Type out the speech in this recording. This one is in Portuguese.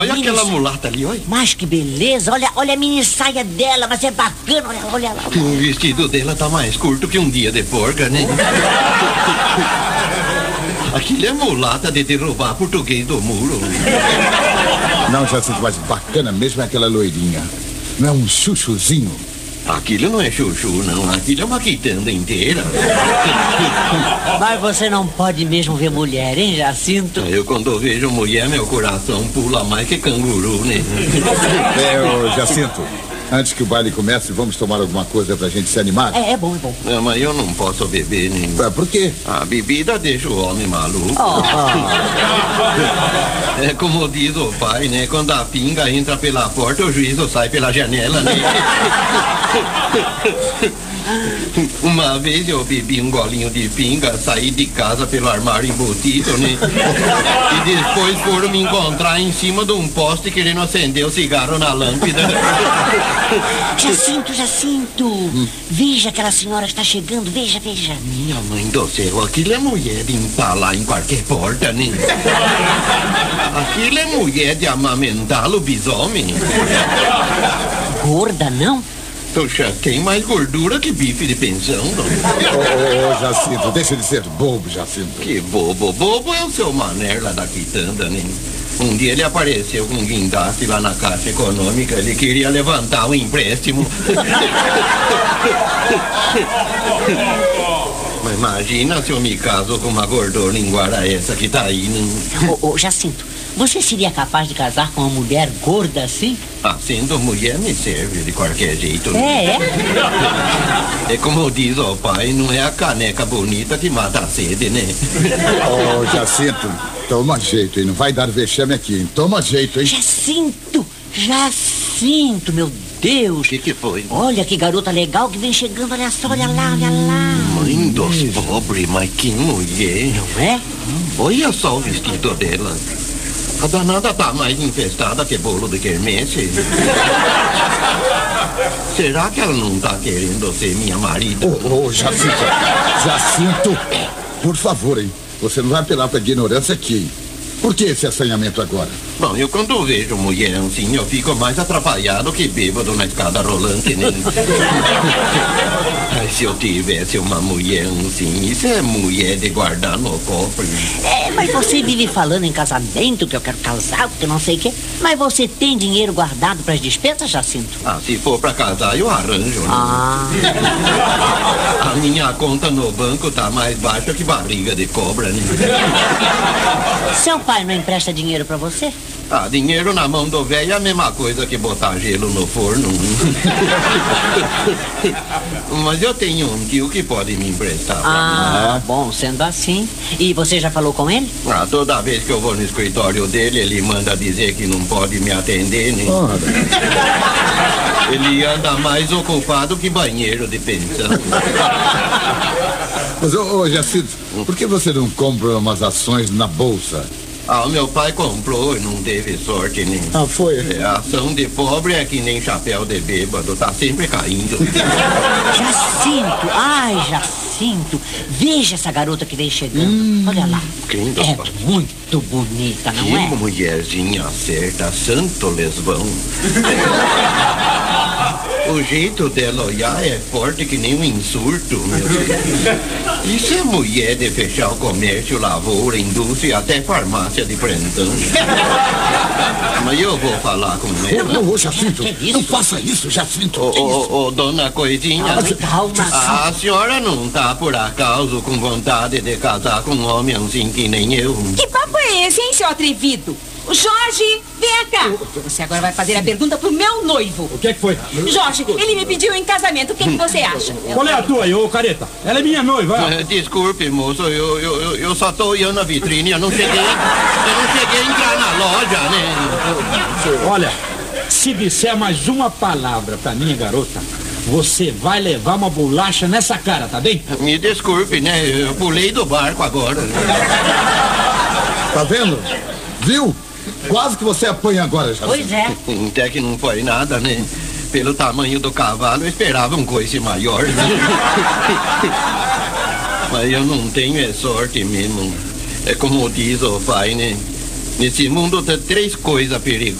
Olha aquela mulata ali, olha. Mas que beleza, olha a mini saia dela, mas é bacana, olha lá. O vestido dela tá mais curto que um dia de porca, né? Aquilo é mulata de derrubar português do muro. Não, Jacinto, mas bacana mesmo é aquela loirinha. Não é um chuchuzinho? Aquilo não é chuchu, não. Aquilo é uma quitanda inteira. Mas você não pode mesmo ver mulher, hein, Jacinto? Eu, quando vejo mulher, meu coração pula mais que canguru, né? Ô, Jacinto, antes que o baile comece, vamos tomar alguma coisa pra gente se animar? É bom. Não, mas eu não posso beber, né? Por quê? A bebida deixa o homem maluco. É como diz o pai, né? Quando a pinga entra pela porta, o juízo sai pela janela, né? Uma vez eu bebi um golinho de pinga, saí de casa pelo armário embutido, né? E depois foram me encontrar em cima de um poste querendo acender o cigarro na lâmpada. Jacinto, veja aquela senhora que está chegando, veja. Minha mãe do céu, aquilo é mulher de empalar em qualquer porta, né? Aquilo é mulher de amamentar lobisomem. Gorda, não? Poxa, tem mais gordura que bife de pensão, não? Ô, Jacinto, deixa de ser bobo, Jacinto. Que bobo. Bobo é o seu mané lá da quitanda, né? Um dia ele apareceu com um guindaste lá na Caixa Econômica. Ele queria levantar um empréstimo. Mas imagina se eu me caso com uma gordolinguara essa que tá aí, né? Ô, Jacinto, você seria capaz de casar com uma mulher gorda assim? Ah, sendo mulher me serve de qualquer jeito. Né? É como diz o pai, não é a caneca bonita que mata a sede, né? Ô, Jacinto, toma jeito, hein? Não vai dar vexame aqui, hein? Toma jeito, hein? Jacinto, meu Deus. O que foi? Olha que garota legal que vem chegando, olha só, olha lá. Mãe dos pobres, mas que mulher. Não é? Olha só o vestido dela. A danada tá mais infestada que bolo de quermesse. Será que ela não tá querendo ser minha marida? Ô, Jacinto, por favor, hein? Você não vai apelar pra ignorância aqui, hein? Por que esse assanhamento agora? Bom, eu quando vejo mulher assim, eu fico mais atrapalhado que bêbado na escada rolante, né? Ai, se eu tivesse uma mulher assim, isso é mulher de guardar no cofre. Mas você vive falando em casamento, que eu quero casar, que eu não sei o quê. Mas você tem dinheiro guardado para as despesas, Jacinto? Ah, se for para casar, eu arranjo, né? A minha conta no banco tá mais baixa que barriga de cobra, né? Seu pai não empresta dinheiro para você? Ah, dinheiro na mão do velho é a mesma coisa que botar gelo no forno. Mas eu tenho um tio que pode me emprestar. Bom, sendo assim. E você já falou com ele? Ah, toda vez que eu vou no escritório dele, ele manda dizer que não pode me atender, né? Ele anda mais ocupado que banheiro de pensão. Mas, ô, Jacinto, por que você não compra umas ações na bolsa? Ah, o meu pai comprou e não teve sorte, né? Ah, foi? A ação de pobre é que nem chapéu de bêbado, tá sempre caindo. Jacinto, veja essa garota que vem chegando. Olha lá. É muito bonita, não é? Que mulherzinha certa, santo lesbão. O jeito dela olhar é forte que nem um insurto, meu Deus. Isso é mulher de fechar o comércio, lavoura, indústria, até farmácia de plantão. Mas eu vou falar com ela. Ô, Jacinto, não faça isso, Jacinto. Ô, dona Coisinha. Calma. A senhora não tá, por acaso, com vontade de casar com um homem assim que nem eu? Que papo é esse, hein, seu atrevido? Jorge, vem cá. Você agora vai fazer a pergunta pro meu noivo. O que é que foi? Jorge, ele me pediu em casamento. O que você acha? Qual é a tua aí, ô careta? Ela é minha noiva. Desculpe, moço, eu só tô olhando a vitrine, eu não cheguei a entrar na loja, né? Olha, se disser mais uma palavra pra minha garota, você vai levar uma bolacha nessa cara, tá bem? Me desculpe, né? Eu pulei do barco agora. Tá vendo? Viu? Quase que você apanha agora, Jacinto. Pois é. Até que não foi nada, né? Pelo tamanho do cavalo, eu esperava um coice maior, né? Mas eu não tenho sorte mesmo. É como diz o pai, né? Nesse mundo tem 3 coisas perigosas.